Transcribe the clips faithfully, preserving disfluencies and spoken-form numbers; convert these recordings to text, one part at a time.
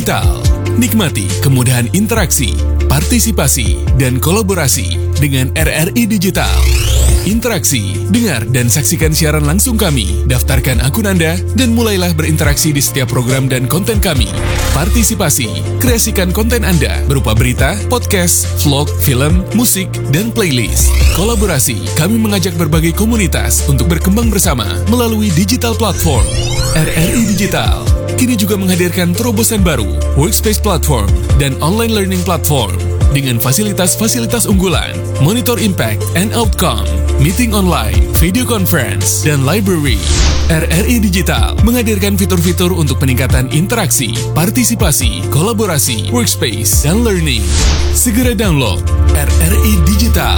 Digital. Nikmati kemudahan interaksi, partisipasi, dan kolaborasi dengan R R I Digital. Interaksi, dengar dan saksikan siaran langsung kami, daftarkan akun Anda, dan mulailah berinteraksi di setiap program dan konten kami. Partisipasi, kreasikan konten Anda berupa berita, podcast, vlog, film, musik, dan playlist. Kolaborasi, kami mengajak berbagai komunitas untuk berkembang bersama melalui digital platform. R R I Digital kini juga menghadirkan terobosan baru, workspace platform, dan online learning platform dengan fasilitas-fasilitas unggulan, monitor impact and outcome, meeting online, video conference, dan library. R R I Digital menghadirkan fitur-fitur untuk peningkatan interaksi, partisipasi, kolaborasi, workspace, dan learning. Segera download R R I Digital.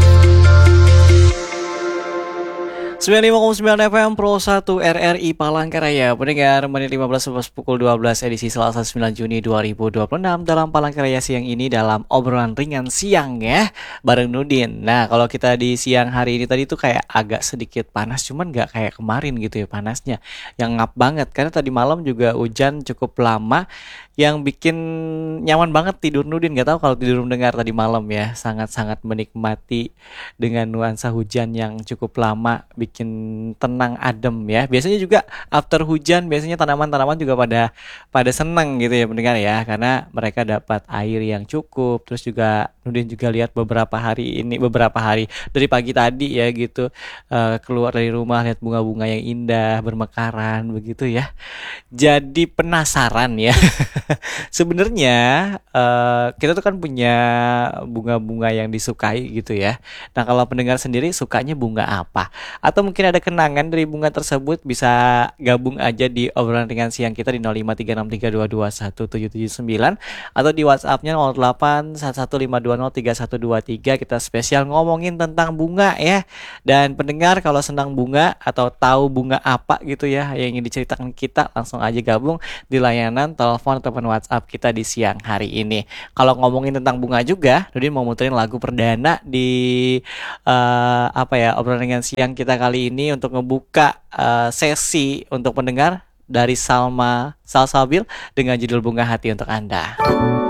sembilan puluh lima koma sembilan F M Pro satu R R I Palangkaraya. Pendengar, menit lima belas sampai pukul dua belas edisi Selasa sembilan Juni dua ribu dua puluh enam dalam Palangkaraya siang ini dalam obrolan ringan siang ya bareng Nudin. Nah, kalau kita di siang hari ini tadi tuh kayak agak sedikit panas, cuman gak kayak kemarin gitu ya panasnya. Yang ngap banget karena tadi malam juga hujan cukup lama yang bikin nyaman banget tidur Nudin. Gak tahu kalau tidur mendengar tadi malam ya, sangat-sangat menikmati dengan nuansa hujan yang cukup lama, bikin tenang adem ya. Biasanya juga after hujan biasanya tanaman-tanaman juga pada pada senang gitu ya mendengar ya, karena mereka dapat air yang cukup. Terus juga Nudin juga lihat beberapa hari ini beberapa hari dari pagi tadi ya gitu, uh, keluar dari rumah lihat bunga-bunga yang indah bermekaran begitu ya. Jadi penasaran ya. Sebenarnya uh, kita tuh kan punya bunga-bunga yang disukai gitu ya. Nah, kalau pendengar sendiri sukanya bunga apa? Atau mungkin ada kenangan dari bunga tersebut, bisa gabung aja di obrolan ringan siang kita di nol lima tiga enam tiga dua dua satu tujuh tujuh sembilan atau di WhatsApp-nya nol delapan satu satu lima dua nol tiga satu dua tiga. Kita spesial ngomongin tentang bunga ya. Dan pendengar kalau senang bunga atau tahu bunga apa gitu ya yang ingin diceritakan kita, langsung aja gabung di layanan telepon atau WhatsApp kita di siang hari ini. Kalau ngomongin tentang bunga juga, Nudin mau muterin lagu perdana di uh, apa ya obrolan ringan siang kita kali ini untuk ngebuka uh, sesi untuk pendengar dari Salma Salsabil dengan judul Bunga Hati untuk Anda.